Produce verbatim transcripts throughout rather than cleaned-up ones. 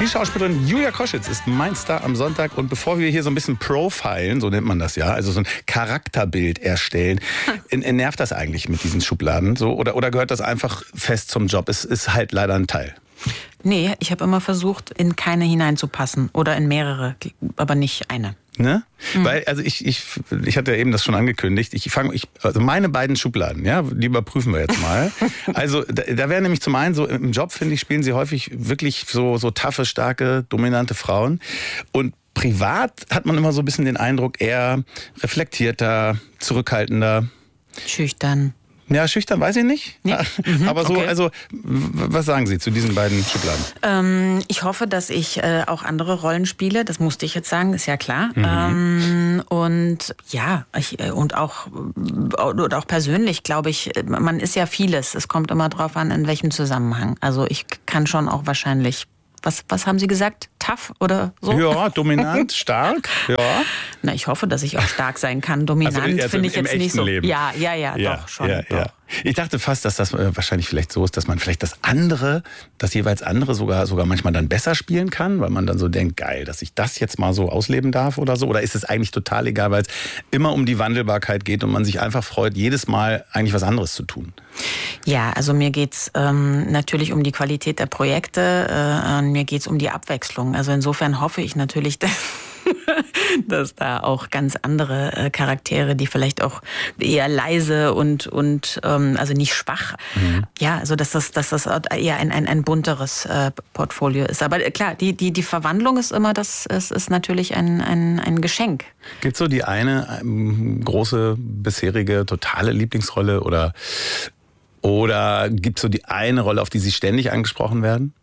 Die Schauspielerin Julia Koschitz ist mein Star am Sonntag. Und bevor wir hier so ein bisschen profilen, so nennt man das ja, also so ein Charakterbild erstellen, nervt das eigentlich mit diesen Schubladen? So, oder, oder gehört das einfach fest zum Job? Es ist halt leider ein Teil. Nee, ich habe immer versucht, in keine hineinzupassen. Oder in mehrere, aber nicht eine. Ne? Mhm. Weil, also ich, ich, ich hatte ja eben das schon angekündigt. Ich fange, ich, also meine beiden Schubladen, ja, die überprüfen wir jetzt mal. Also da, da wäre nämlich zum einen so im Job, finde ich, spielen sie häufig wirklich so, so taffe, starke, dominante Frauen. Und privat hat man immer so ein bisschen den Eindruck, eher reflektierter, zurückhaltender. Schüchtern. Ja, schüchtern weiß ich nicht. Nee. Mhm, aber so, okay. also, was sagen Sie zu diesen beiden Schubladen? Ähm, ich hoffe, dass ich äh, auch andere Rollen spiele. Das musste ich jetzt sagen, ist ja klar. Mhm. Ähm, und ja, ich, und auch, und auch persönlich, glaube ich, man ist ja vieles. Es kommt immer drauf an, in welchem Zusammenhang. Also ich kann schon auch wahrscheinlich, was, was haben Sie gesagt? Tough oder so? Ja, dominant, stark, ja. Na, ich hoffe, dass ich auch stark sein kann. Dominant also, also finde ich im jetzt nicht so. Leben. Ja, ja, ja, ja, doch, schon. Ja, doch. ja. Ich dachte fast, dass das äh, wahrscheinlich vielleicht so ist, dass man vielleicht das andere, das jeweils andere sogar, sogar manchmal dann besser spielen kann, weil man dann so denkt, geil, dass ich das jetzt mal so ausleben darf oder so. Oder ist es eigentlich total egal, weil es immer um die Wandelbarkeit geht und man sich einfach freut, jedes Mal eigentlich was anderes zu tun? Ja, also mir geht's ähm, natürlich um die Qualität der Projekte, äh, und mir geht's um die Abwechslung. Also insofern hoffe ich natürlich, dass dass da auch ganz andere äh, Charaktere, die vielleicht auch eher leise und, und ähm, also nicht schwach, mhm. ja, also dass das, dass das eher ein, ein, ein bunteres äh, Portfolio ist. Aber klar, die, die, die Verwandlung ist immer, das es ist natürlich ein, ein, ein Geschenk. Gibt es so die eine ähm, große, bisherige, totale Lieblingsrolle oder Oder gibt es so die eine Rolle, auf die Sie ständig angesprochen werden?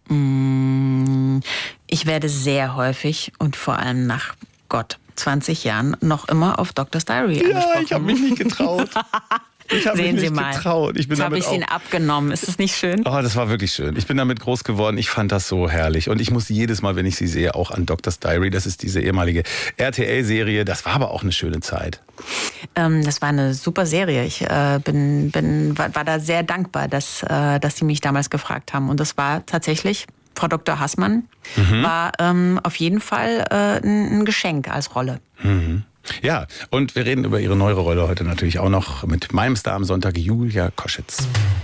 Ich werde sehr häufig und vor allem nach Gott zwanzig Jahren noch immer auf Doctor's Diary ja, angesprochen. Ja, ich habe mich nicht getraut. Ich habe mich nicht Sie mal. getraut. Ich bin Jetzt habe damit ich ihn auch abgenommen. Ist das nicht schön? Oh, das war wirklich schön. Ich bin damit groß geworden. Ich fand das so herrlich. Und ich muss jedes Mal, wenn ich sie sehe, auch an Doctor's Diary. Das ist diese ehemalige R T L-Serie. Das war aber auch eine schöne Zeit. Ähm, das war eine super Serie. Ich äh, bin, bin, war, war da sehr dankbar, dass, äh, dass sie mich damals gefragt haben. Und das war tatsächlich, Frau Doktor Haßmann, mhm. war ähm, auf jeden Fall äh, ein Geschenk als Rolle. Mhm. Ja, und wir reden über ihre neue Rolle heute natürlich auch noch mit meinem Star am Sonntag, Julia Koschitz.